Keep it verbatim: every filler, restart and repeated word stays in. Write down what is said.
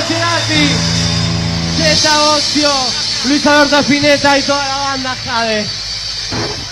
Cerati, Zeta Ocio, Luis Alberto Spinetta y toda la banda Jade.